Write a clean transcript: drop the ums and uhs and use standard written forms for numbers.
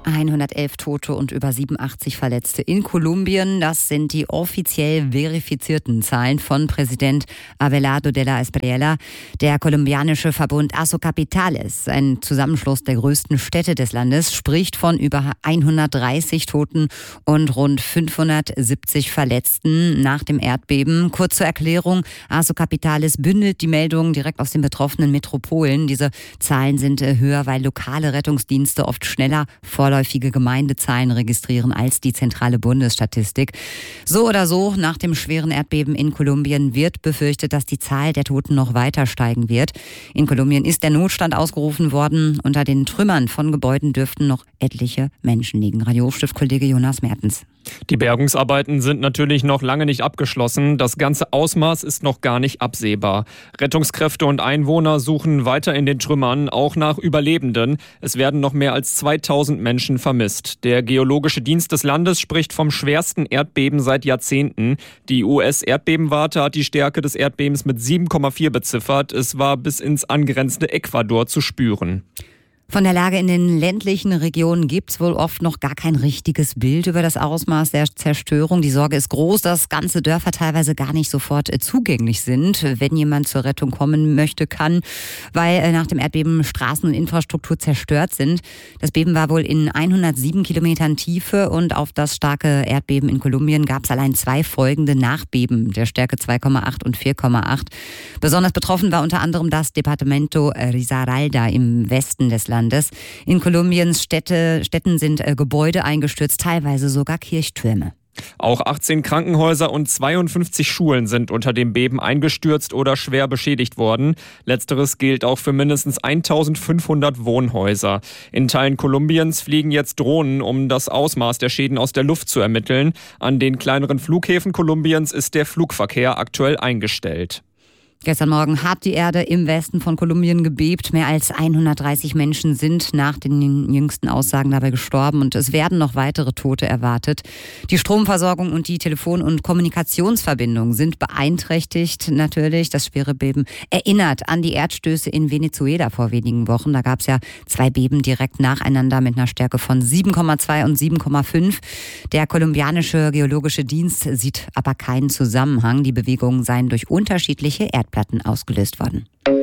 111 Tote und über 87 Verletzte in Kolumbien. Das sind die offiziell verifizierten Zahlen von Präsident Abelardo de la Espriella. Der kolumbianische Verbund Asocapitales, ein Zusammenschluss der größten Städte des Landes, spricht von über 130 Toten und rund 570 Verletzten nach dem Erdbeben. Kurz zur Erklärung, Asocapitales bündelt die Meldungen direkt aus den betroffenen Metropolen. Diese Zahlen sind höher, weil lokale Rettungsdienste oft schneller vorläufige Gemeindezahlen registrieren als die zentrale Bundesstatistik. So oder so, nach dem schweren Erdbeben in Kolumbien wird befürchtet, dass die Zahl der Toten noch weiter steigen wird. In Kolumbien ist der Notstand ausgerufen worden. Unter den Trümmern von Gebäuden dürften noch etliche Menschen liegen. Radio-Kollege Jonas Mertens. Die Bergungsarbeiten sind natürlich noch lange nicht abgeschlossen. Das ganze Ausmaß ist noch gar nicht absehbar. Rettungskräfte und Einwohner suchen weiter in den Trümmern, auch nach Überlebenden. Es werden noch mehr als 2000 Menschen vermisst. Der Geologische Dienst des Landes spricht vom schwersten Erdbeben seit Jahrzehnten. Die US-Erdbebenwarte hat die Stärke des Erdbebens mit 7,4 beziffert. Es war bis ins angrenzende Ecuador zu spüren. Von der Lage in den ländlichen Regionen gibt's wohl oft noch gar kein richtiges Bild über das Ausmaß der Zerstörung. Die Sorge ist groß, dass ganze Dörfer teilweise gar nicht sofort zugänglich sind, wenn jemand zur Rettung kommen möchte, kann, weil nach dem Erdbeben Straßen und Infrastruktur zerstört sind. Das Beben war wohl in 107 Kilometern Tiefe und auf das starke Erdbeben in Kolumbien gab's allein 2 folgende Nachbeben der Stärke 2,8 und 4,8. Besonders betroffen war unter anderem das Departamento Risaralda im Westen des Landes. In Kolumbiens Städten sind Gebäude eingestürzt, teilweise sogar Kirchtürme. Auch 18 Krankenhäuser und 52 Schulen sind unter dem Beben eingestürzt oder schwer beschädigt worden. Letzteres gilt auch für mindestens 1500 Wohnhäuser. In Teilen Kolumbiens fliegen jetzt Drohnen, um das Ausmaß der Schäden aus der Luft zu ermitteln. An den kleineren Flughäfen Kolumbiens ist der Flugverkehr aktuell eingestellt. Gestern Morgen hat die Erde im Westen von Kolumbien gebebt. Mehr als 130 Menschen sind nach den jüngsten Aussagen dabei gestorben und es werden noch weitere Tote erwartet. Die Stromversorgung und die Telefon- und Kommunikationsverbindungen sind beeinträchtigt natürlich. Das schwere Beben erinnert an die Erdstöße in Venezuela vor wenigen Wochen. Da gab es ja 2 Beben direkt nacheinander mit einer Stärke von 7,2 und 7,5. Der kolumbianische Geologische Dienst sieht aber keinen Zusammenhang. Die Bewegungen seien durch unterschiedliche Erdplatten ausgelöst worden.